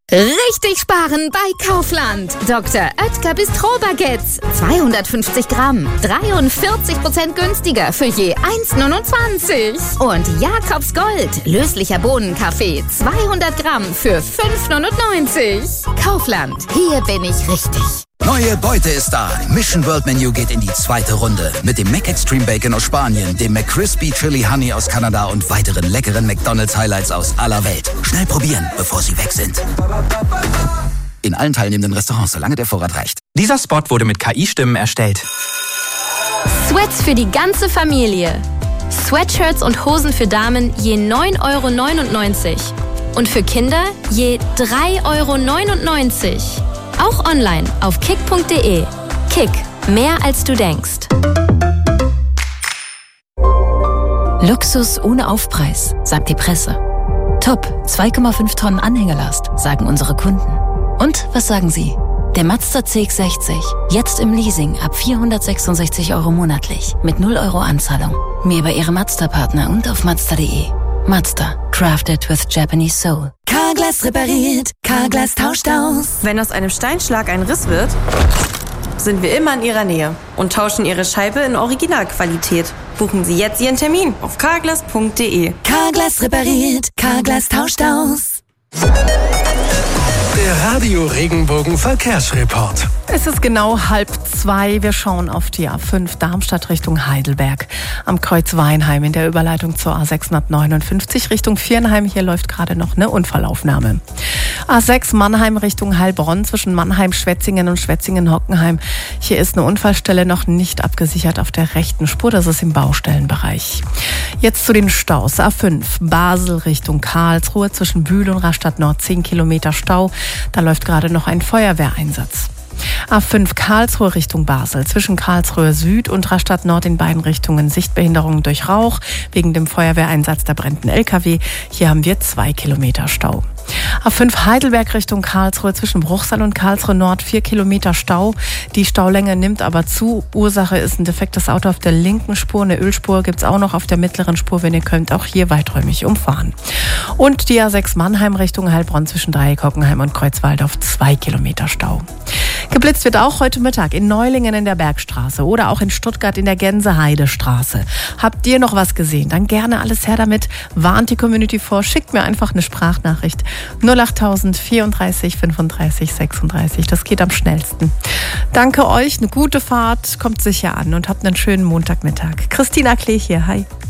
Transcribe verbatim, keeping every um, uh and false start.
Richtig sparen bei Kaufland. Doktor Oetker Bistro-Baguettes. zweihundertfünfzig Gramm. dreiundvierzig Prozent günstiger für je eins Komma neunundzwanzig. Und Jakobs Gold. Löslicher Bohnenkaffee. zweihundert Gramm für fünf Komma neunundneunzig. Kaufland. Hier bin ich richtig. Neue Beute ist da. Mission World Menu geht in die zweite Runde. Mit dem McExtreme Bacon aus Spanien, dem McCrispy Chili Honey aus Kanada und weiteren leckeren McDonald's Highlights aus aller Welt. Schnell probieren, bevor sie weg sind. In allen teilnehmenden Restaurants, solange der Vorrat reicht. Dieser Spot wurde mit K I-Stimmen erstellt. Sweats für die ganze Familie. Sweatshirts und Hosen für Damen je neun Euro neunundneunzig. Und für Kinder je drei Euro neunundneunzig. Auch online auf kick punkt de. Kick, mehr als du denkst. Luxus ohne Aufpreis, sagt die Presse. Top, zwei Komma fünf Tonnen Anhängerlast, sagen unsere Kunden. Und was sagen Sie? Der Mazda C X sechzig, jetzt im Leasing ab vierhundertsechsundsechzig Euro monatlich, mit null Euro Anzahlung. Mehr bei Ihrem Mazda-Partner und auf mazda punkt de. Mazda, crafted with Japanese soul. Carglass repariert, Carglass tauscht aus. Wenn aus einem Steinschlag ein Riss wird, sind wir immer in Ihrer Nähe und tauschen Ihre Scheibe in Originalqualität. Buchen Sie jetzt Ihren Termin auf carglass punkt de. Carglass repariert, Carglass tauscht aus. Der Radio Regenbogen Verkehrsreport. Es ist genau halb zwei. Wir schauen auf die A fünf Darmstadt Richtung Heidelberg. Am Kreuz Weinheim in der Überleitung zur A sechshundertneunundfünfzig Richtung Viernheim. Hier läuft gerade noch eine Unfallaufnahme. A sechs Mannheim Richtung Heilbronn zwischen Mannheim, Schwetzingen und Schwetzingen-Hockenheim. Hier ist eine Unfallstelle noch nicht abgesichert auf der rechten Spur. Das ist im Baustellenbereich. Jetzt zu den Staus. A fünf Basel Richtung Karlsruhe zwischen Bühl und Rastatt Nord zehn Kilometer Stau. Da läuft gerade noch ein Feuerwehreinsatz. A fünf Karlsruhe Richtung Basel. Zwischen Karlsruhe Süd und Rastatt Nord in beiden Richtungen Sichtbehinderungen durch Rauch. Wegen dem Feuerwehreinsatz, da brennt ein L K W. Hier haben wir zwei Kilometer Stau. A fünf Heidelberg Richtung Karlsruhe zwischen Bruchsal und Karlsruhe Nord vier Kilometer Stau. Die Staulänge nimmt aber zu. Ursache ist ein defektes Auto auf der linken Spur. Eine Ölspur gibt's auch noch auf der mittleren Spur, wenn ihr könnt. Auch hier weiträumig umfahren. Und die A sechs Mannheim Richtung Heilbronn zwischen Dreieck-Hockenheim und Kreuzwaldorf zwei Kilometer Stau. Geblitzt wird auch heute Mittag in Neulingen in der Bergstraße oder auch in Stuttgart in der Gänseheidestraße. Habt ihr noch was gesehen? Dann gerne alles her damit. Warnt die Community vor. Schickt mir einfach eine Sprachnachricht. null acht tausend vierunddreißig fünfunddreißig sechsunddreißig. Das geht am schnellsten. Danke euch. Eine gute Fahrt. Kommt sicher an und habt einen schönen Montagmittag. Christina Klee hier. Hi.